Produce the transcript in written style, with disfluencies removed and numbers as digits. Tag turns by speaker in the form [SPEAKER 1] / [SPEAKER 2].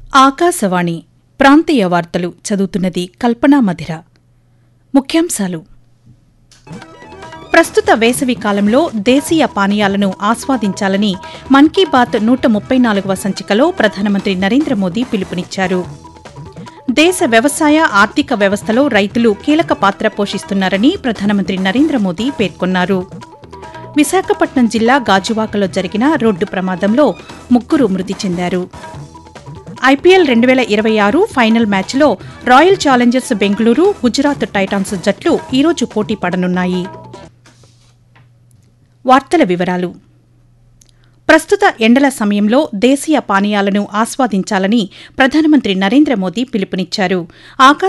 [SPEAKER 1] ఆకాశవాణి ప్రాంతీయ వార్తలు చదువుతున్నది కల్పనా మధిర. ముఖ్యాంశాలు: ప్రస్తుత వేసవి కాలంలో దేశీయ పానీయాలను ఆస్వాదించాలని మన్ కీ బాత్ 134వ సంచికలో ప్రధానమంత్రి నరేంద్ర మోదీ పిలుపునిచ్చారు. దేశ వ్యవసాయ ఆర్థిక వ్యవస్థలో రైతులు కీలక పాత్ర పోషిస్తున్నారని ప్రధానమంత్రి నరేంద్ర మోదీ పేర్కొన్నారు. విశాఖపట్నం జిల్లా గాజువాకలో జరిగిన రోడ్డు ప్రమాదంలో 3 మృతి చెందారు. ఐపీఎల్ 2026 ఫైనల్ మ్యాచ్లో royal Challengers Bengaluru, Gujarat Titans జట్లు ఈరోజు పోటీ పడనున్నాయి. వార్తల వివరాలు: ప్రస్తుత ఎండల సమయంలో దేశీయ పానీయాలను ఆస్వాదించాలని ప్రధానమంత్రి నరేంద్ర మోదీ పిలుపునిచ్చారు.